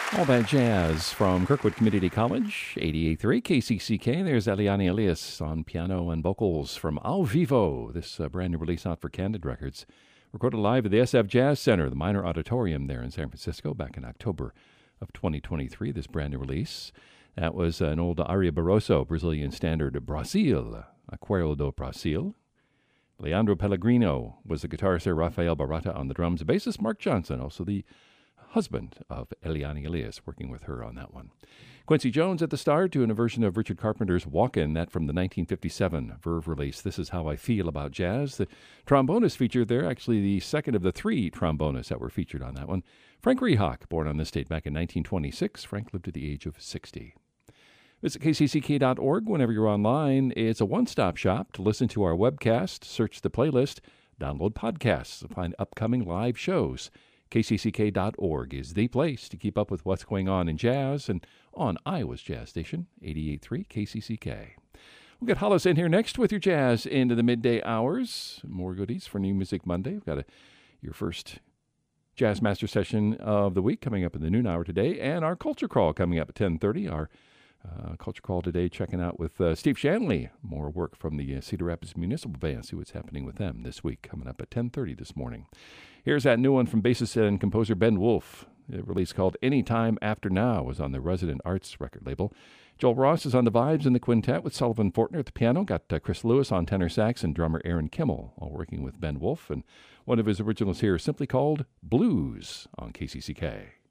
All that jazz from Kirkwood Community College, 88.3 KCCK. There's Eliane Elias on piano and vocals from Al Vivo, this brand new release out for Candid Records. Recorded live at the SF Jazz Center, the Minor Auditorium there in San Francisco back in October of 2023, this brand new release. That was an old Aria Barroso, Brazilian standard Brasil, Aquarela do Brasil. Leandro Pellegrino was the guitarist there, Rafael Barata on the drums, bassist Mark Johnson, also the husband of Eliane Elias, working with her on that one. Quincy Jones at the start doing a version of Richard Carpenter's Walkin', that from the 1957 Verve release, This Is How I Feel About Jazz. The trombonist featured there, actually the second of the three trombonists that were featured on that one. Frank Rehak, born on this date back in 1926. Frank lived to the age of 60. Visit kcck.org whenever you're online. It's a one-stop shop to listen to our webcast, search the playlist, download podcasts, and find upcoming live shows. KCCK.org is the place to keep up with what's going on in jazz and on Iowa's Jazz Station, 88.3 KCCK. We'll get Hollis in here next with your jazz into the midday hours. More goodies for New Music Monday. We've got your first Jazz Master session of the week coming up in the noon hour today, and our Culture Crawl coming up at 10:30. Our Culture Call today, checking out with Steve Shanley. More work from the Cedar Rapids Municipal Band. See what's happening with them this week, coming up at 10:30 this morning. Here's that new one from bassist and composer Ben Wolf. A release called Anytime After Now was on the Resident Arts record label. Joel Ross is on the vibes in the quintet with Sullivan Fortner at the piano. Got Chris Lewis on tenor sax and drummer Aaron Kimmel, all working with Ben Wolf. And one of his originals here is simply called Blues on KCCK.